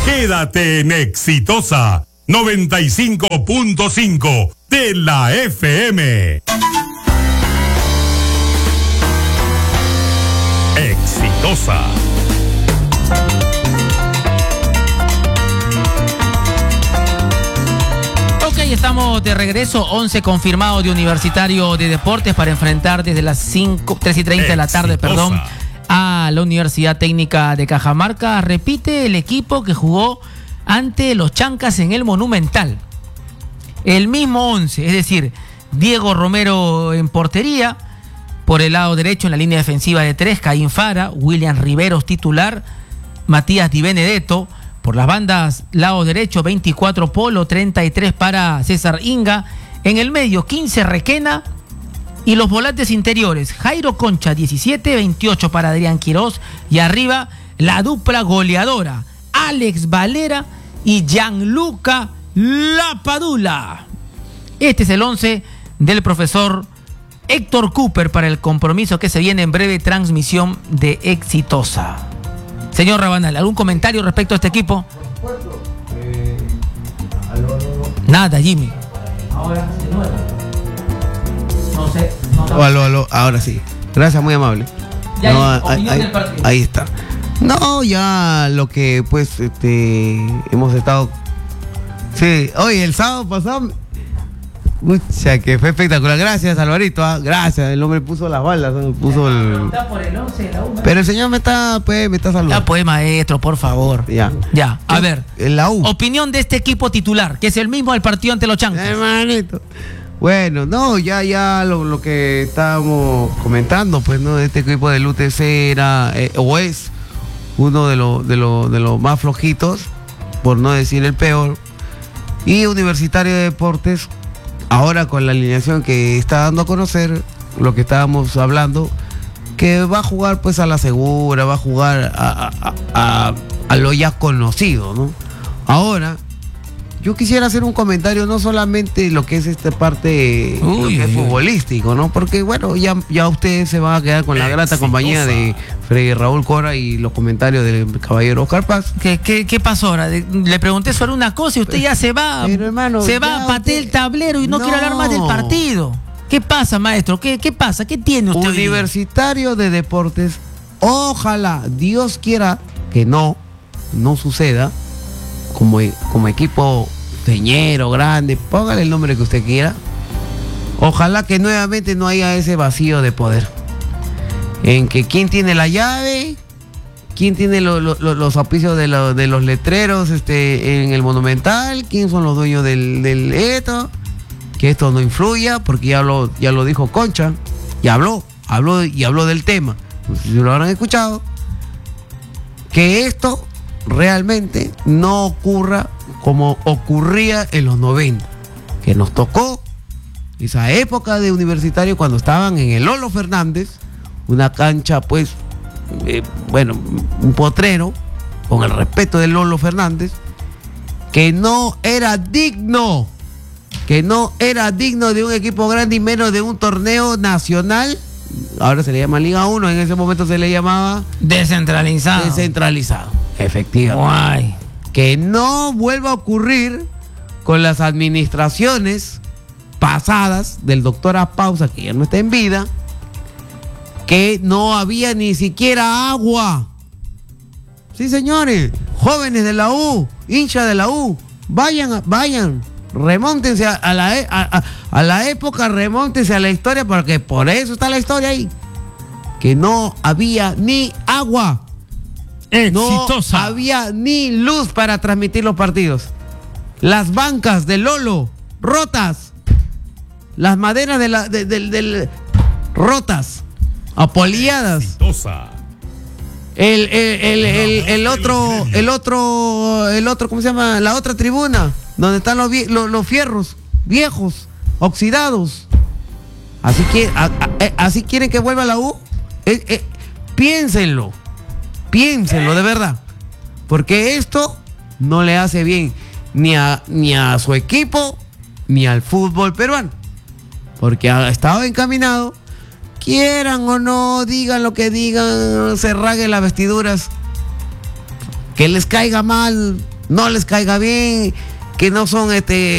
Quédate en Exitosa 95.5 de la FM. Exitosa. Ok, estamos de regreso. 11 confirmados de Universitario de Deportes para enfrentar desde las 3:30 de la tarde, a la Universidad Técnica de Cajamarca. Repite el equipo que jugó ante los Chancas en el Monumental. El mismo 11, es decir, Diego Romero en portería. Por el lado derecho, en la línea defensiva de 3, Caín Fara, William Riveros titular, Matías Di Benedetto. Por las bandas, lado derecho, 24 Polo, 33 para César Inga. En el medio, 15 Requena. Y los volantes interiores, Jairo Concha, 17, 28 para Adrián Quirós. Y arriba, la dupla goleadora, Alex Valera y Gianluca Lapadula. Este es el 11 del profesor Héctor Cooper para el compromiso que se viene en breve transmisión de Exitosa. Señor Rabanal, ¿algún comentario respecto a este equipo? Por supuesto. Nada, Jimmy. Ahora, de nuevo. No sé. Aló, ahora sí. Gracias, muy amable. Ya no, opinión del partido. Ahí está. No, ya lo que pues hemos estado. Sí, oye, el sábado pasado. Mucha, que fue espectacular. Gracias, Alvarito. Gracias. El hombre puso las balas. Puso el. Por el 11 de la U. Pero el señor me está saludando. Ya pues, maestro, por favor. Ya. A ver. La U. Opinión de este equipo titular, que es el mismo del partido ante los Chancas. Hermanito. Bueno, no, ya lo que estábamos comentando, pues, ¿no? Este equipo del UTC era o es uno de los más flojitos, por no decir el peor. Y Universitario de Deportes, ahora con la alineación que está dando a conocer, lo que estábamos hablando, que va a jugar pues a la segura, va a jugar a lo ya conocido, ¿no? Ahora, yo quisiera hacer un comentario, no solamente lo que es esta parte lo que es futbolístico, ¿no? Porque bueno, ya ustedes se van a quedar con la grata compañía de Freddy Raúl Cora y los comentarios del caballero Oscar Paz. ¿Qué pasó ahora? Le pregunté sobre una cosa y usted ya se va, pero, hermano, se va a patear el tablero y no quiere hablar más del partido. ¿Qué pasa, maestro? ¿Qué pasa? ¿Qué tiene usted? Universitario de Deportes, ojalá Dios quiera que no suceda. Como equipo señero, grande, póngale el nombre que usted quiera. Ojalá que nuevamente no haya ese vacío de poder. En que quién tiene la llave, quién tiene los auspicios de los letreros en el Monumental, quién son los dueños del esto, que esto no influya, porque ya lo dijo Concha, y habló del tema. Si lo habrán escuchado, que esto realmente no ocurra como ocurría en los 90, que nos tocó esa época de Universitario cuando estaban en el Lolo Fernández, una cancha pues un potrero, con el respeto del Lolo Fernández, que no era digno de un equipo grande y menos de un torneo nacional. Ahora se le llama Liga 1, en ese momento se le llamaba descentralizado. Efectivamente. Guay. Que no vuelva a ocurrir con las administraciones pasadas del doctor Apausa, que ya no está en vida, que no había ni siquiera agua. Sí, señores, jóvenes de la U, hinchas de la U, vayan, remóntense a la época, remóntense a la historia, porque por eso está la historia ahí. Que no había ni agua. Exitosa. No había ni luz para transmitir los partidos. Las bancas de Lolo rotas. Las maderas rotas, apolilladas. Exitosa. El otro, ¿cómo se llama? La otra tribuna, donde están los fierros viejos, oxidados. Así quieren que vuelva la U. Piénsenlo de verdad, porque esto no le hace bien ni a su equipo ni al fútbol peruano, porque ha estado encaminado, quieran o no, digan lo que digan, se rasguen las vestiduras, que les caiga mal no les caiga bien, que no son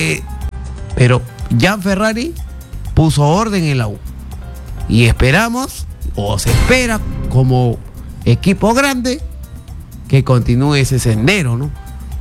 pero Jan Ferrari puso orden en la U. Y esperamos, o se espera como equipo grande, que continúe ese sendero, ¿no?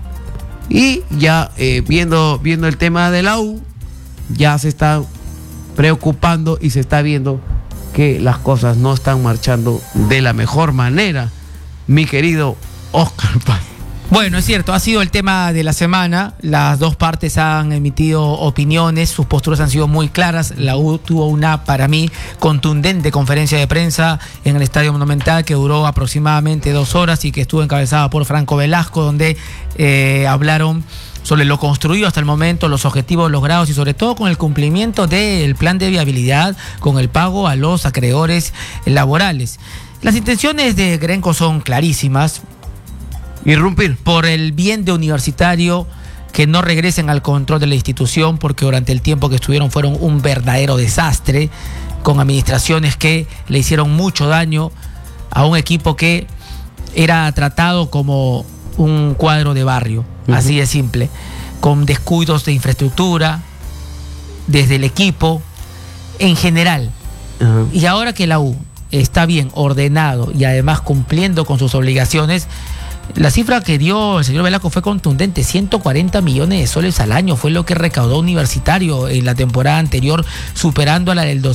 Y ya viendo el tema de la U, ya se está preocupando y se está viendo que las cosas no están marchando de la mejor manera, mi querido Oscar Paz. Bueno, es cierto, ha sido el tema de la semana. Las dos partes han emitido opiniones, sus posturas han sido muy claras. La U tuvo una, para mí, contundente conferencia de prensa en el Estadio Monumental que duró aproximadamente 2 horas y que estuvo encabezada por Franco Velasco, donde hablaron sobre lo construido hasta el momento, los objetivos logrados y sobre todo con el cumplimiento del plan de viabilidad, con el pago a los acreedores laborales. Las intenciones de Grenco son clarísimas. Irrumpir. Por el bien de Universitario, que no regresen al control de la institución, porque durante el tiempo que estuvieron fueron un verdadero desastre, con administraciones que le hicieron mucho daño a un equipo que era tratado como un cuadro de barrio, así de simple, con descuidos de infraestructura, desde el equipo, en general. Y ahora que la U está bien ordenado y además cumpliendo con sus obligaciones, la cifra que dio el señor Velasco fue contundente, 140 millones de soles al año fue lo que recaudó Universitario en la temporada anterior, superando a la del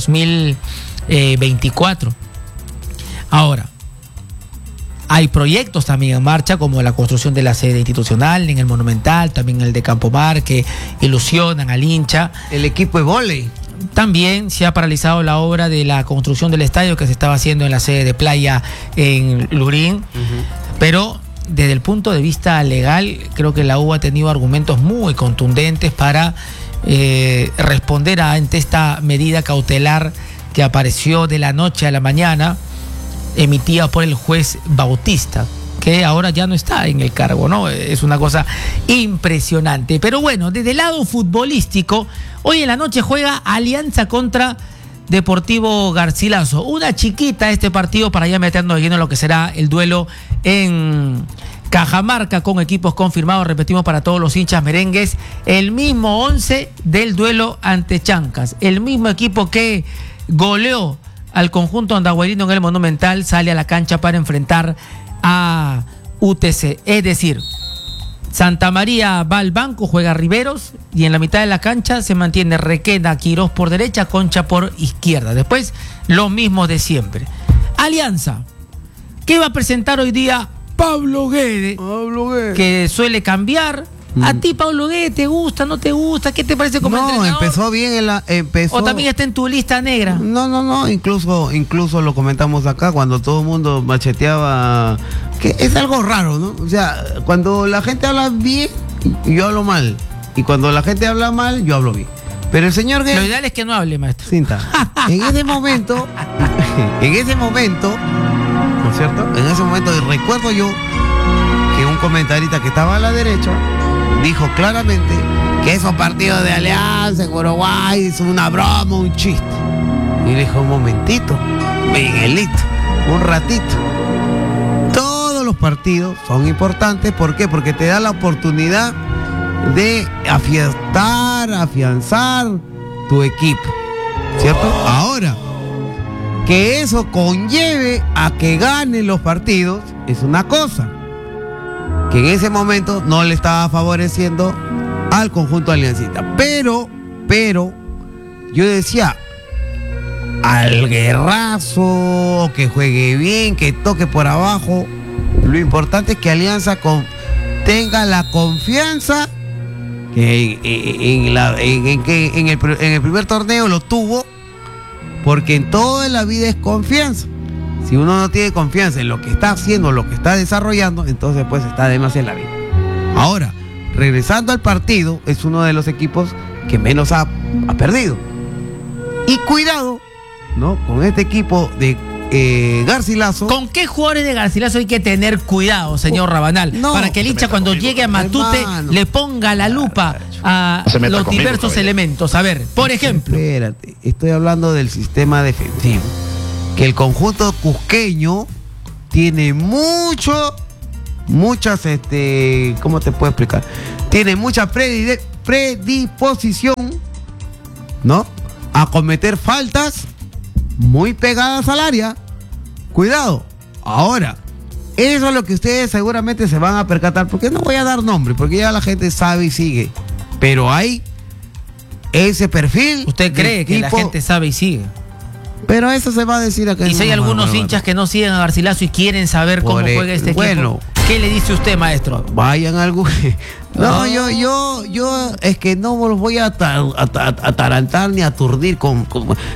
2024. Ahora, hay proyectos también en marcha, como la construcción de la sede institucional en el Monumental, también el de Campomar, que ilusionan al hincha. El equipo de vóley. También se ha paralizado la obra de la construcción del estadio que se estaba haciendo en la sede de playa en Lurín, pero desde el punto de vista legal, creo que la U ha tenido argumentos muy contundentes para responder ante esta medida cautelar que apareció de la noche a la mañana, emitida por el juez Bautista, que ahora ya no está en el cargo, ¿no? Es una cosa impresionante. Pero bueno, desde el lado futbolístico, hoy en la noche juega Alianza contra Deportivo Garcilaso. Una chiquita este partido para ya meternos de lleno en lo que será el duelo en Cajamarca con equipos confirmados, repetimos para todos los hinchas merengues, el mismo 11 del duelo ante Chancas, el mismo equipo que goleó al conjunto andahuayrino en el Monumental, sale a la cancha para enfrentar a UTC, es decir, Santa María va al banco, juega Riveros y en la mitad de la cancha se mantiene Requena, Quirós por derecha, Concha por izquierda. Después, lo mismo de siempre. Alianza, ¿qué va a presentar hoy día Pablo Guede? Que suele cambiar. ¿A ti, Pablo Guede, te gusta, no te gusta? ¿Qué te parece como entrenador? No, empezó bien ¿O también está en tu lista negra? No, incluso lo comentamos acá cuando todo el mundo macheteaba, que es algo raro, ¿no? O sea, cuando la gente habla bien, yo hablo mal. Y cuando la gente habla mal, yo hablo bien. Pero el señor Guede... Lo ideal es que no hable, maestro. Cinta. En ese momento, ¿no es cierto? En ese momento recuerdo yo que un comentarista que estaba a la derecha dijo claramente que esos partidos de Alianza en Uruguay son una broma, un chiste. Y le dijo, un momentito, Miguelito, un ratito. Todos los partidos son importantes, ¿por qué? Porque te da la oportunidad de afianzar tu equipo, ¿cierto? Ahora, que eso conlleve a que ganen los partidos es una cosa que en ese momento no le estaba favoreciendo al conjunto aliancista. Pero, yo decía, al guerrazo, que juegue bien, que toque por abajo, lo importante es que Alianza tenga la confianza que en el primer torneo lo tuvo, porque en toda la vida es confianza. Si uno no tiene confianza en lo que está haciendo, lo que está desarrollando, entonces pues está demasiado en la vida. Ahora, regresando al partido, es uno de los equipos que menos ha perdido. Y cuidado, ¿no? Con este equipo de Garcilaso. ¿Con qué jugadores de Garcilaso hay que tener cuidado, señor Rabanal? Para que el hincha cuando llegue a Matute le ponga la lupa a los diversos elementos. A ver, por ejemplo. Espérate, estoy hablando del sistema defensivo. Que el conjunto cusqueño tiene mucho muchas, ¿cómo te puedo explicar? Tiene mucha predisposición, ¿no? A cometer faltas muy pegadas al área. Cuidado. Ahora, eso es lo que ustedes seguramente se van a percatar, porque no voy a dar nombre, porque ya la gente sabe y sigue. Pero hay ese perfil. ¿Usted cree que la gente sabe y sigue? Pero eso se va a decir acá. Y si hay algunos hinchas que no siguen a Garcilaso y quieren saber cómo juega este equipo, ¿qué le dice usted, maestro? Vayan algo. No, yo es que no los voy a atarantar ni aturdir con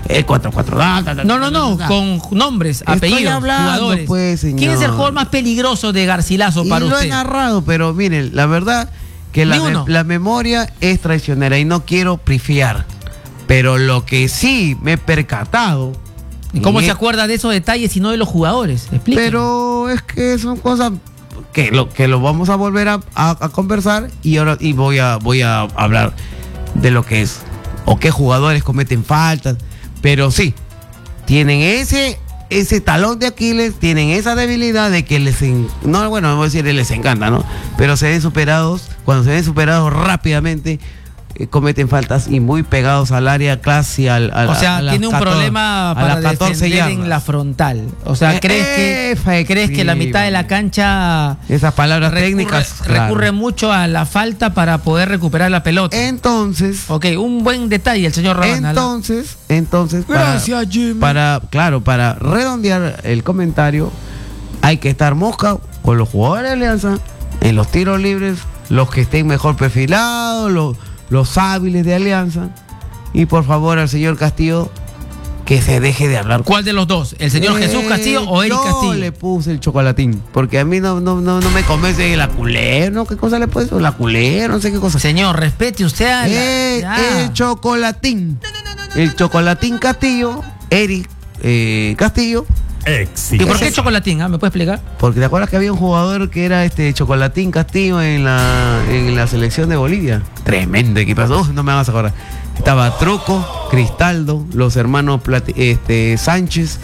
4-4. No, con nombres, apellidos, jugadores. Pues, ¿Quién es el jugador más peligroso de Garcilaso para usted? Lo he narrado, pero miren, la verdad que la memoria es traicionera y no quiero prifiar. Pero lo que sí me he percatado. ¿Y cómo se acuerda de esos detalles y no de los jugadores? Explíqueme. Pero es que son cosas que lo vamos a volver a conversar y ahora voy a hablar de lo que es o qué jugadores cometen faltas. Pero sí, tienen ese talón de Aquiles, tienen esa debilidad de que no voy a decir les encanta, ¿no? Pero cuando se ven superados rápidamente, cometen faltas y muy pegados al área, casi al o sea, tiene un problema para defender en la frontal. O sea, ¿crees que la mitad de la cancha, esas palabras técnicas, recurre mucho a la falta para poder recuperar la pelota? Entonces, un buen detalle el señor Rabana. Entonces, gracias, Jimmy. Para redondear el comentario, hay que estar mosca con los jugadores de Alianza en los tiros libres, los que estén mejor perfilados, los hábiles de Alianza, y por favor al señor Castillo que se deje de hablar. ¿Cuál de los dos? ¿El señor Jesús Castillo o Eric Castillo? Yo le puse el chocolatín, porque a mí no me convence la culera, ¿no? ¿Qué cosa le puedes? La culera, no sé qué cosa. Señor, respete usted a el chocolatín. No. El chocolatín Castillo, Eric Castillo. ¿Y por qué chocolatín? ¿Me puede explicar? Porque te acuerdas que había un jugador que era Chocolatín Castillo en la selección de Bolivia. Tremendo equipazo. No me vas a acordar. Estaba Truco, Cristaldo, los hermanos Sánchez,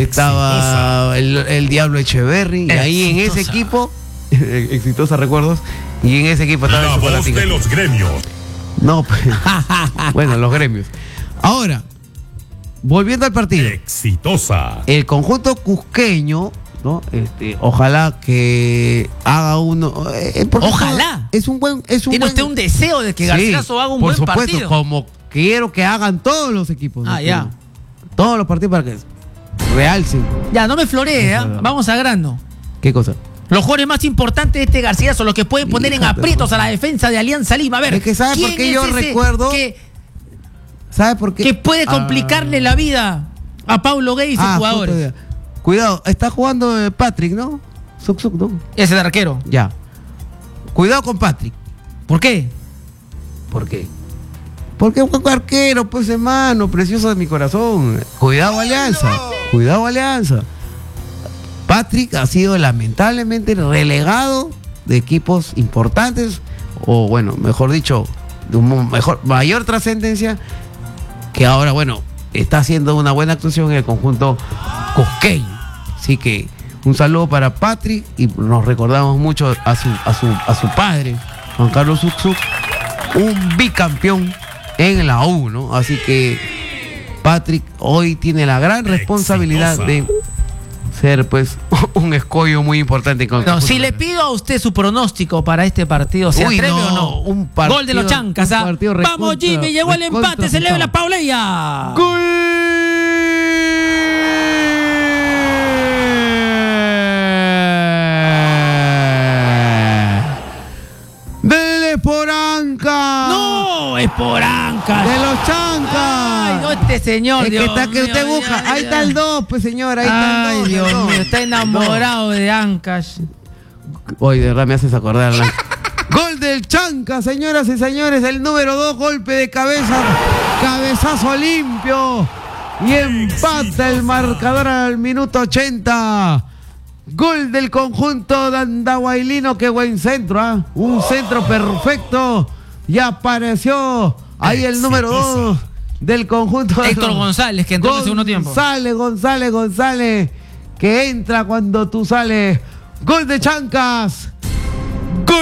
estaba el Diablo Echeverry, y ahí en ese equipo, exitosa recuerdos, y en ese equipo estaba la el Chocolatín. Voz de los gremios. No, pues, bueno, los gremios. Ahora, volviendo al partido. Exitosa. El conjunto cusqueño, ¿no? Ojalá que haga uno. Ojalá. ¿Tiene usted un deseo de que Garcilaso haga un buen partido? Por supuesto, como quiero que hagan todos los equipos. Ya. Todos los partidos para que realcen. Ya, no me floree, vamos a grano. ¿Qué cosa? Los jugadores más importantes de este Garcilaso, los que pueden poner en aprietos a la defensa de Alianza Lima. A ver, es que ¿sabe por qué yo recuerdo? ¿Sabe por qué? Que puede complicarle la vida a Paulo Gay y sus jugadores. Cuidado, está jugando Patrick, ¿no? Suk, ¿no? Ese de arquero. Ya. Cuidado con Patrick. ¿Por qué? ¿Por qué? Porque es un arquero, pues, hermano, precioso de mi corazón. Cuidado, Alianza. Cuidado, Alianza. Patrick ha sido lamentablemente relegado de equipos importantes, o bueno, mejor dicho, de mayor trascendencia, que ahora, bueno, está haciendo una buena actuación en el conjunto cusqueño. Así que un saludo para Patrick y nos recordamos mucho a su padre, Juan Carlos Suk, un bicampeón en la U, ¿no? Así que Patrick hoy tiene la gran responsabilidad de ser, pues, un escollo muy importante. No, si le pido a usted su pronóstico para este partido, ¿se atreve o no? Gol de los Chancas. Vamos, Jimmy, llegó el empate, celebra la Pauleya. ¡Gol! ¡Del Esporanca! ¡No! ¡Esporanca! ¡De los Chancas! ¡Ay, no, este señor! Es que está que usted busca. Ahí está el 2, pues, señor. Ahí está el 2. Ay, Dios mío, está enamorado de Ancash. Hoy de verdad me haces acordar. Gol del Chanca, señoras y señores. El número 2, golpe de cabeza. Cabezazo limpio. Y empata el marcador al minuto 80. Gol del conjunto de Andahuaylino. Qué buen centro, ¿ah? Un centro perfecto. Y apareció ahí el número 2 del conjunto. Héctor González, que entró en el segundo tiempo. González, que entra cuando tú sales. Gol de Chancas. Gol.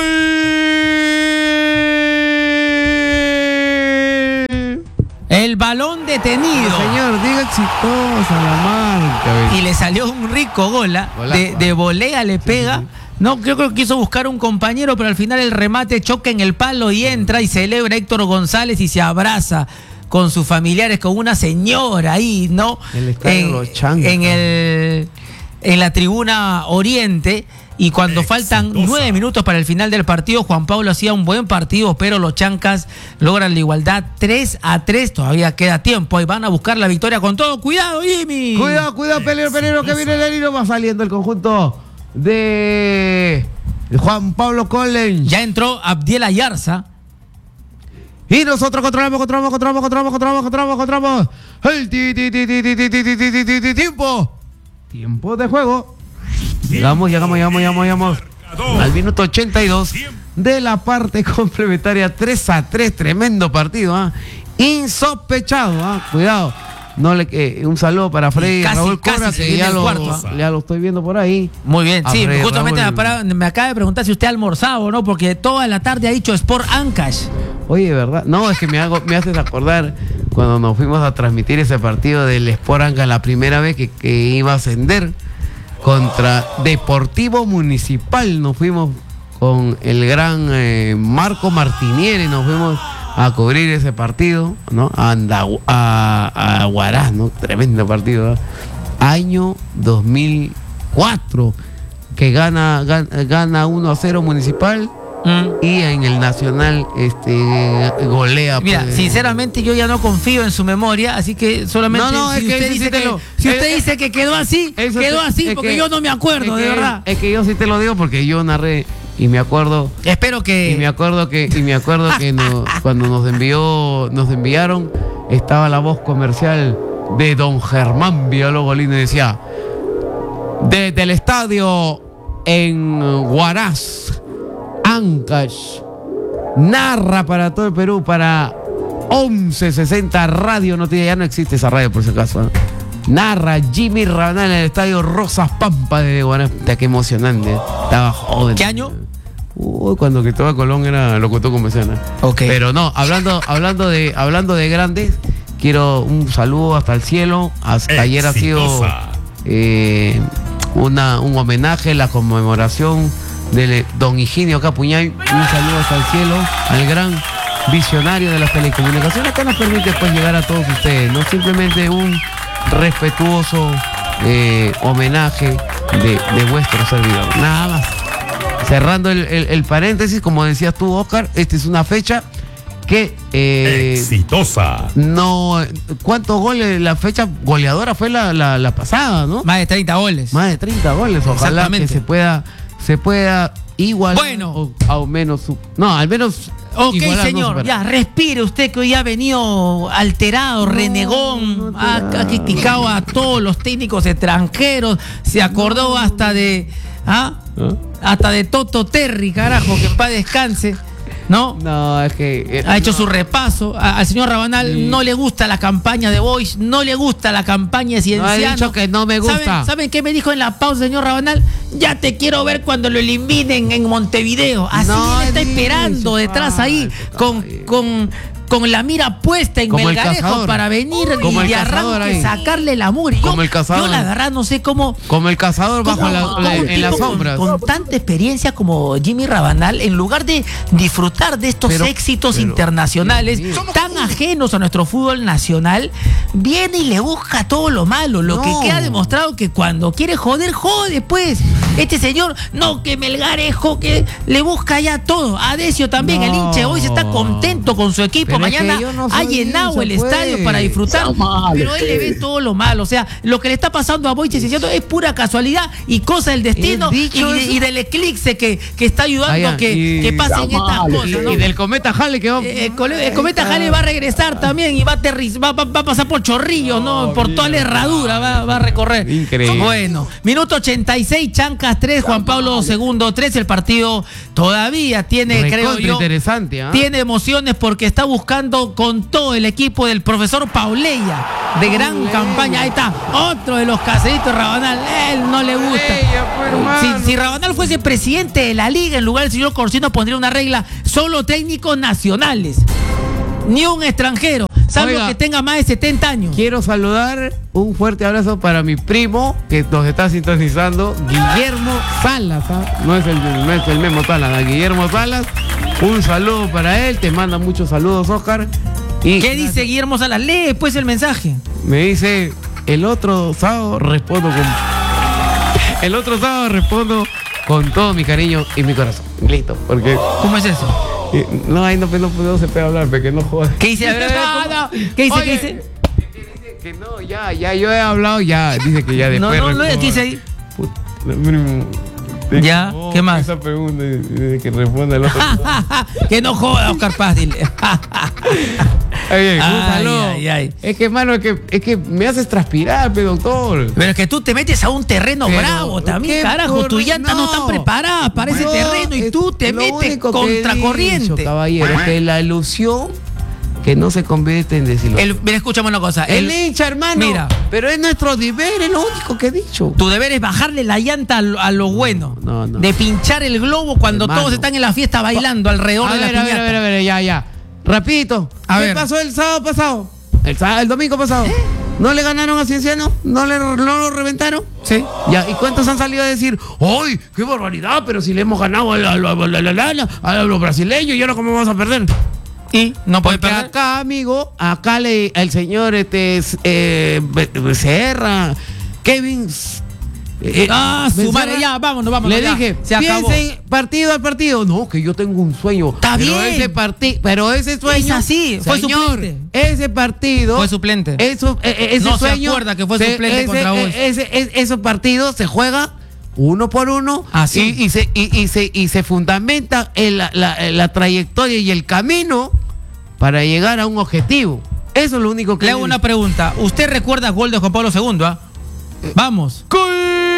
El balón detenido. Señor, diga exitosa la marca. Y le salió un rico gola. De volea le pega. Sí. No, creo que quiso buscar un compañero, pero al final el remate choca en el palo y entra y celebra Héctor González y se abraza con sus familiares, con una señora ahí, ¿no? El estadio Los Chancas. En la tribuna Oriente. Y cuando faltan 9 minutos para el final del partido, Juan Pablo hacía un buen partido, pero los Chancas logran la igualdad 3-3. Todavía queda tiempo y van a buscar la victoria con todo. ¡Cuidado, Jimmy! Cuidado, peligro, que viene el hilo. Va saliendo el conjunto de Juan Pablo Collins. Ya entró Abdiel Ayarza. Y nosotros controlamos el tiempo. Tiempo de juego. Llegamos al minuto 82 de la parte complementaria. 3-3, tremendo partido, insospechado, cuidado. No un saludo para Freddy Raúl Cora, que ya lo estoy viendo por ahí. Muy bien, sí, Freddy justamente Raúl. me acaba de preguntar si usted ha almorzado, ¿no? Porque toda la tarde ha dicho Sport Ancash. Oye, ¿verdad? No, es que me haces acordar cuando nos fuimos a transmitir ese partido del Sport Ancash, la primera vez que iba a ascender contra Deportivo Municipal. Nos fuimos con el gran Marco Martinieri, nos fuimos a cubrir ese partido, ¿no? A Huaraz, ¿no? Tremendo partido, ¿no? Año 2004, que gana 1-0 Municipal. Y en el Nacional golea. Mira, sinceramente yo ya no confío en su memoria, así que solamente si usted dice que quedó así, porque yo no me acuerdo, de verdad. Es que yo sí te lo digo porque yo narré y me acuerdo. Espero que. Y me acuerdo que cuando nos enviaron, estaba la voz comercial de don Germán Villalobos y decía: desde el estadio en Huaraz, Ancash narra para todo el Perú, para 1160 Radio Noticias. Ya no existe esa radio, por si acaso. Narra Jimmy Rabanal en el estadio Rosas Pampa de Guanajuato. Qué emocionante. Estaba joven. ¿Qué año? Cuando Cristóbal Colón era locutor convencional. Okay. Pero no, hablando de grandes, quiero un saludo hasta el cielo. Ayer ha sido un homenaje, la conmemoración de don Higinio Capuñay. Un saludo hasta el cielo al gran visionario de las telecomunicaciones, que nos permite pues llegar a todos ustedes, no simplemente un respetuoso homenaje de vuestro servidor, nada más. Cerrando el paréntesis, como decías tú, Oscar, esta es una fecha que exitosa. No, ¿cuántos goles? La fecha goleadora fue la pasada, ¿no? Más de 30 goles. Más de 30 goles. Ojalá que se pueda igual, bueno, o al menos al menos. Ok, igualar, señor, ya respire usted, que hoy ha venido alterado, renegón, ha criticado a todos los técnicos extranjeros, se acordó hasta de Toto Terry, carajo, que en paz descanse. No, es que ha hecho su repaso. Al señor Rabanal no le gusta la campaña de Boys, no le gusta la campaña de Cienciano. No, ha dicho que no me gusta. ¿Saben qué me dijo en la pausa, señor Rabanal? Ya te quiero ver cuando lo eliminen en Montevideo. Así él está esperando detrás ahí con la mira puesta en como Melgarejo para venir y de arranque sacarle la mugre. Como el cazador. Yo la verdad no sé cómo. Como el cazador bajo en las sombras. Con tanta experiencia como Jimmy Rabanal, en lugar de disfrutar de estos éxitos internacionales tan ajenos a nuestro fútbol nacional, viene y le busca todo lo malo. Lo que queda demostrado que cuando quiere joder, jode, pues. Este señor, que Melgarejo, que le busca ya todo. A Decio también, el hincha hoy se está contento con su equipo. Mañana ha llenado el estadio para disfrutar, pero él le ve todo lo malo. O sea, lo que le está pasando a Boiche es pura casualidad y cosa del destino y del eclipse que está ayudando a que pasen estas cosas, ¿no? Y del cometa Halley que va. El cometa Halley va a regresar también y va a pasar por Chorrillos, ¿no? Por toda la herradura va a recorrer. Increíble. Bueno, minuto 86, Chancas 3, Juan Pablo II 3. El partido todavía tiene, creo yo, interesante, tiene emociones porque está buscando buscando con todo el equipo del profesor Pauleya, de gran campaña. Ahí está, otro de los caseritos, Rabanal. Él no le gusta. Si Rabanal fuese presidente de la liga, en lugar del señor Corsino, pondría una regla: solo técnicos nacionales, ni un extranjero, salvo que tenga más de 70 años. Quiero saludar, un fuerte abrazo para mi primo que nos está sintonizando, Guillermo Salas, ¿ah? No es el Memo Salas, Guillermo Salas. Un saludo para él, te manda muchos saludos, Oscar. Y ¿qué dice Guillermo Salas? Lee después el mensaje. Me dice, el otro sábado respondo con todo mi cariño y mi corazón. Listo, porque... ¿Cómo es eso? No, ahí no se puede hablar, porque no jodas. ¿Qué dice? A ver, ¿qué dice? Oye, ¿qué dice? Dice que no, ya, yo he hablado, ya, dice que ya después... No, ¿qué dice ahí? Ya, no, ¿qué más? Esa pregunta que responda el otro. Que no joda, Oscar Paz, dile. Oye, un saludo. Ay. Es que, hermano, es que me haces transpirar, doctor. Pero es que tú te metes a un terreno bravo también, carajo. Tus llantas no están preparadas para ese terreno y tú te metes contracorriente. Caballero, que la ilusión que no se convierte en desilusión. Mira, escúchame una cosa. El hincha, hermano. Mira. Pero es nuestro deber, es lo único que he dicho. Tu deber es bajarle la llanta a lo bueno. No. De pinchar el globo cuando hermano, todos están en la fiesta bailando alrededor de la piñata. A ver, ya. Rapidito. ¿Qué pasó el sábado pasado? El domingo pasado. ¿No le ganaron a Cienciano? ¿No lo reventaron? Sí. Ya, ¿y cuántos han salido a decir, ¡ay, qué barbaridad! Pero si le hemos ganado a los brasileños y ahora cómo vamos a perder. Y no puede perder. Acá, amigo, el señor Becerra, Kevin. Su madre, ya, vámonos. Le ya, dije, se acabó. Piensen partido a partido. No, que yo tengo un sueño. Está bien. Pero ese sueño. Es así, fue suplente. Ese partido. Fue suplente. Ese no sueño. Se acuerda que fue suplente contra vos. Esos partidos se juega uno por uno. Así. Y se fundamenta en la trayectoria y el camino para llegar a un objetivo. Eso es lo único que le hago una pregunta. ¿Usted recuerda el gol de Juan Pablo II? Vamos. ¡Gol!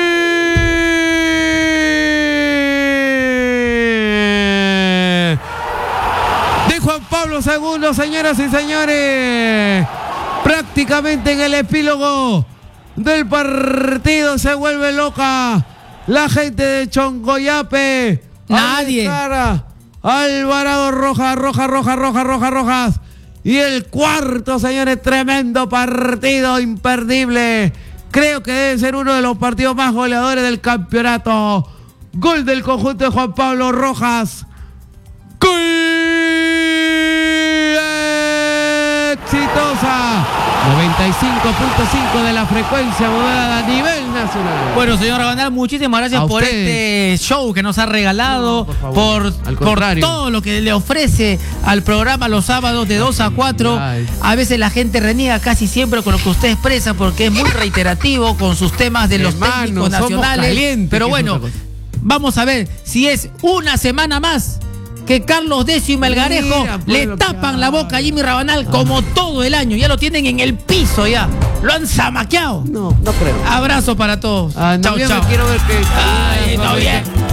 De Juan Pablo II, señoras y señores. Prácticamente en el epílogo del partido se vuelve loca la gente de Chongoyape. Nadie. Alvarado Rojas. Y el cuarto, señores, tremendo partido, imperdible. Creo que debe ser uno de los partidos más goleadores del campeonato. Gol del conjunto de Juan Pablo Rojas. ¡Gol! Exitosa. 95.5 de la frecuencia modulada a nivel nacional. Bueno, señor Rabanal, muchísimas gracias por este show que nos ha regalado, por todo lo que le ofrece al programa los sábados de 2 a 4. A veces la gente reniega casi siempre con lo que usted expresa porque es muy reiterativo con sus temas de los técnicos nacionales. Pero bueno, vamos a ver si es una semana más que Carlos Decio y Melgarejo le tapan la boca a Jimmy Rabanal como todo el año. Ya lo tienen en el piso ya. Lo han zamaqueado. No creo. Abrazo para todos. Chao. Quiero ver que... Ay, no bien.